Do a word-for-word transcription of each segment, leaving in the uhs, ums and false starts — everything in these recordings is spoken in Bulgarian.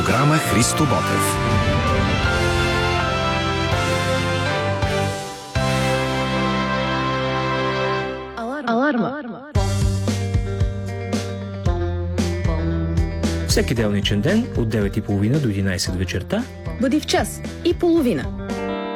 Програма Христо Ботев. Аларма. Всеки делничен ден от девет и половина до единайсет вечерта Бъди в час и половина.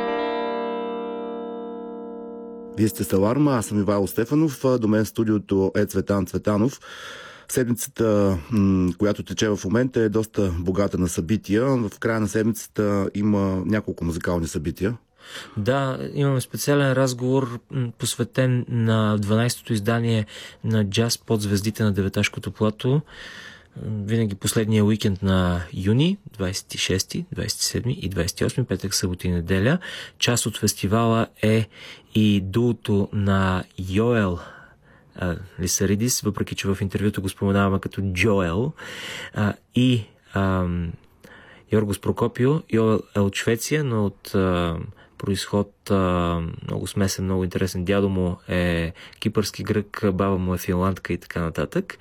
Вие сте с Аларма, аз съм Ивайло Стефанов, до мен в студиото е Цветан Цветанов. Седмицата, която тече в момента, е доста богата на събития. В края на седмицата има няколко музикални събития. Да, имаме специален разговор, посветен на дванайсетото издание на Джаз под звездите на Деветашкото плато. Винаги последния уикенд на юни, двайсет и шести, двайсет и седми и двайсет и осми, петък, събота и неделя. Част от фестивала е и дуото на Йоел Лисаридис, въпреки че в интервюто го споменаваме като Джоел, а, и а, Йоргос Прокопио. Йоел е от Швеция, но от а, произход а, много смесен, много интересен. Дядо му е кипърски грък, баба му е финландка и така нататък.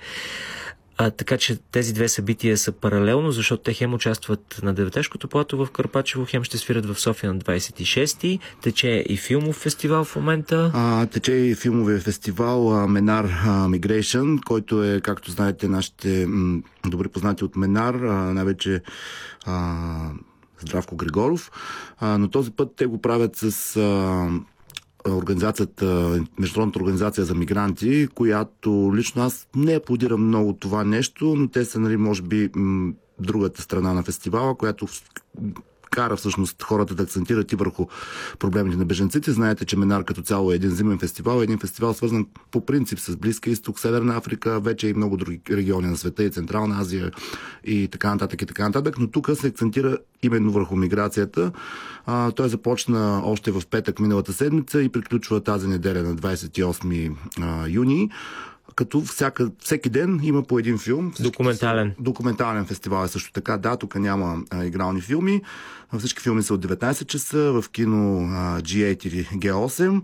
А, така че тези две събития са паралелно, защото те хем участват на Деветашкото плато в Карпачево, хем ще свират в София на двайсет и шести. Тече и филмов фестивал в момента. А, тече и филмовия фестивал Менар Migration, който е, както знаете, нашите м- добри познати от Менар, а, най-вече а, Здравко Григоров. А, но този път те го правят с... А, организацията, Международната организация за мигранти, която лично аз не аплодирам много това нещо, но те са, нали, може би, м- другата страна на фестивала, която кара всъщност хората да акцентират и върху проблемите на бежанците. Знаете, че Менар като цяло е един зимен фестивал, един фестивал свързан по принцип с Близкия изток, Северна Африка, вече и много други региони на света, и Централна Азия и така нататък и така нататък, но тук се акцентира именно върху миграцията. А, той започна още в петък миналата седмица и приключва тази неделя на двайсет и осми юни. Като всяка, всеки ден има по един филм. Документален. Са, документален фестивал е също така. Да, тук няма а, игрални филми. Всички филми са от деветнайсет часа в кино а, джи осем или джи осем.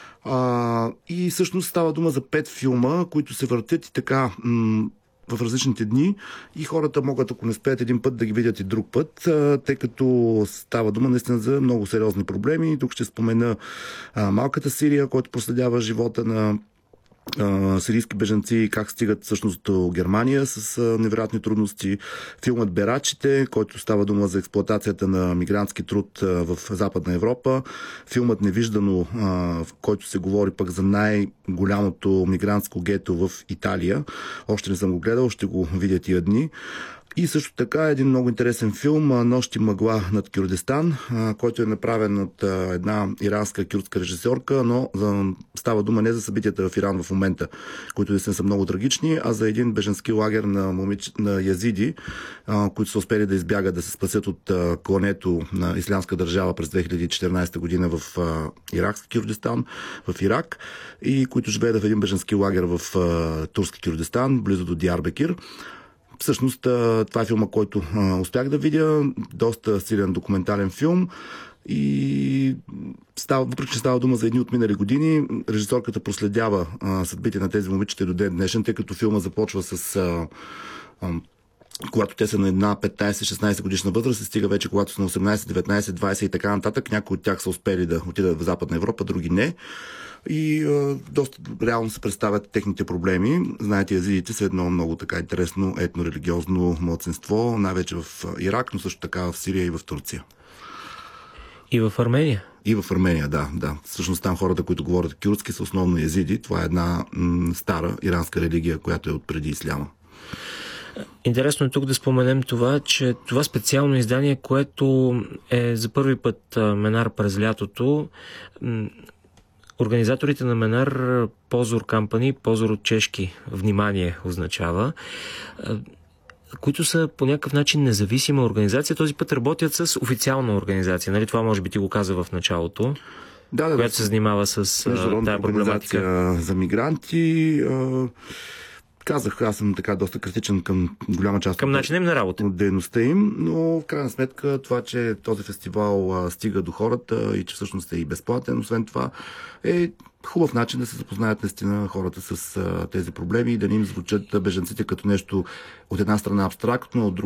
А, и всъщност става дума за пет филма, които се въртят и така м- в различните дни и хората могат, ако не спеят един път, да ги видят и друг път, а, тъй като става дума наистина за много сериозни проблеми. Тук ще спомена а, Малката Сирия, който проследява живота на сирийски бежанци, как стигат всъщност до Германия с невероятни трудности. Филмът Берачите, който става дума за експлоатацията на мигрантски труд в Западна Европа. Филмът Невиждано, в който се говори пък за най-голямото мигрантско гето в Италия. Още не съм го гледал, ще го видя тия дни. И също така един много интересен филм "Нощ и мъгла над Кюрдистан", който е направен от една иранска кюрдска режисьорка, но става дума не за събитията в Иран в момента, които наистина са много трагични, а за един бежански лагер на, момич... на язиди, които са успели да избягат, да се спасят от клането на Ислямска държава през две хиляди и четиринайсета година в иракски Кюрдистан, в Ирак, и които живеят в един бежански лагер в турски Кюрдистан, близо до Диарбекир. Всъщност, това е филма, който успях да видя. Доста силен документален филм. И става, въпреки че става дума за едни от минали години, режисьорката проследява съдбите на тези момичета до ден днешен, тъй като филма започва с... А, а, когато те са на една петнайсет-шестнайсет годишна възраст, се стига вече когато са на осемнайсет, деветнайсет, двайсет и така нататък. Някои от тях са успели да отидат в Западна Европа, други не. И а, доста реално се представят техните проблеми. Знаете, язидите са едно много така интересно етнорелигиозно малцинство, най-вече в Ирак, но също така в Сирия и в Турция. И в Армения. И в Армения, да, да. Всъщност там хората, които говорят кюрдски, са основно язиди. Това е една м- стара иранска религия, която е от преди исляма. Интересно е тук да споменем това, че това специално издание, което е за първи път Менар през лятото, организаторите на Менар, Позор Company, Позор от чешки, внимание означава, които са по някакъв начин независима организация, този път работят с официална организация. Нали, това може би ти го каза в началото, да, да, която да, се занимава с тази проблематика. За мигранти. Казах, аз съм така доста критичен към голяма част към начина им на работа, от дейността им, но в крайна сметка това, че този фестивал а, стига до хората и че всъщност е и безплатен, освен това е хубав начин да се запознаят наистина хората с а, тези проблеми и да не им звучат бежанците като нещо от една страна абстрактно, от друга